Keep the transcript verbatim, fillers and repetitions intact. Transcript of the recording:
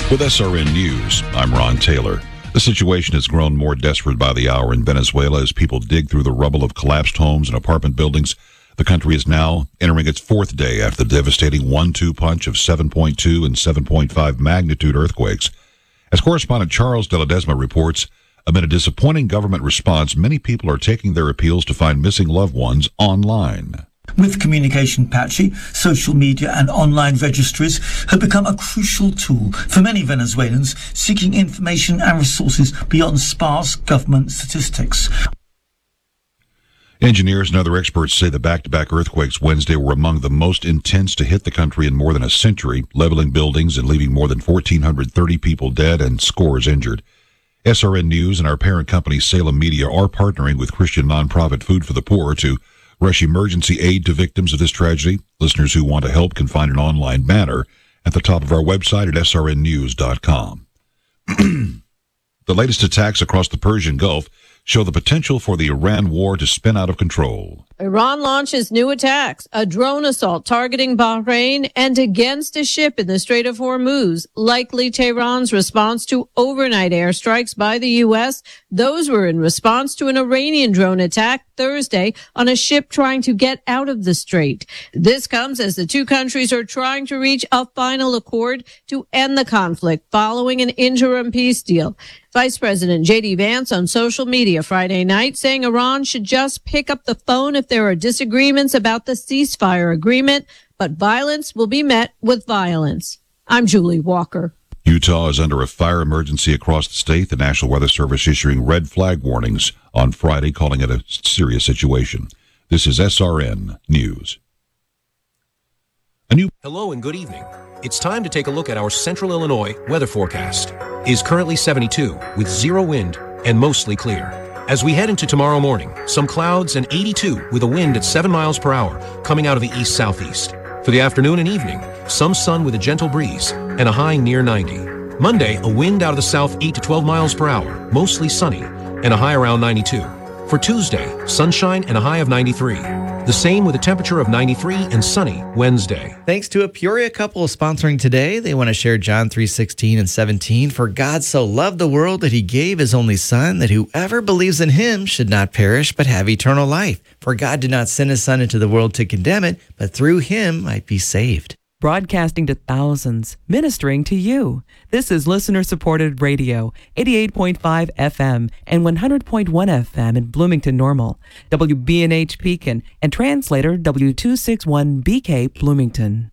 With S R N News, I'm Ron Taylor. The situation has grown more desperate by the hour in Venezuela as people dig through the rubble of collapsed homes and apartment buildings. The country is now entering its fourth day after the devastating one two punch of seven point two and seven point five magnitude earthquakes. As correspondent Charles de Ledesma reports, amid a disappointing government response, many people are taking their appeals to find missing loved ones online. With communication patchy, social media and online registries have become a crucial tool for many Venezuelans seeking information and resources beyond sparse government statistics. Engineers and other experts say the back-to-back earthquakes Wednesday were among the most intense to hit the country in more than a century, leveling buildings and leaving more than one thousand four hundred thirty people dead and scores injured. S R N News and our parent company Salem Media are partnering with Christian nonprofit Food for the Poor to rush emergency aid to victims of this tragedy. Listeners who want to help can find an online banner at the top of our website at S R N news dot com. The latest attacks across the Persian Gulf show the potential for the Iran war to spin out of control. Iran launches new attacks, a drone assault targeting Bahrain and against a ship in the Strait of Hormuz, likely Tehran's response to overnight airstrikes by the U S. Those were in response to an Iranian drone attack Thursday on a ship trying to get out of the strait. This comes as the two countries are trying to reach a final accord to end the conflict following an interim peace deal. Vice President J D Vance on social media Friday night saying Iran should just pick up the phone if there are disagreements about the ceasefire agreement, but violence will be met with violence. I'm Julie Walker. Utah is under a fire emergency across the state. The National Weather Service issuing red flag warnings on Friday, calling it a serious situation. This is S R N News. A new Hello and good evening. It's time to take a look at our Central Illinois weather forecast. It is currently seventy-two with zero wind and mostly clear. As we head into tomorrow morning, some clouds and eighty-two with a wind at seven miles per hour coming out of the east-southeast. For the afternoon and evening, some sun with a gentle breeze and a high near ninety. Monday, a wind out of the south eight to twelve miles per hour, mostly sunny, and a high around ninety-two. For Tuesday, sunshine and a high of ninety-three. The same with a temperature of ninety-three and sunny Wednesday. Thanks to a Peoria couple sponsoring today. They want to share John three sixteen and seventeen. For God so loved the world that he gave his only son, that whoever believes in him should not perish but have eternal life. For God did not send his son into the world to condemn it, but through him might be saved. Broadcasting to thousands, ministering to you. This is listener-supported radio, eighty-eight point five F M and one hundred point one F M in Bloomington Normal, W B N H Pekin, and translator W two sixty-one B K Bloomington.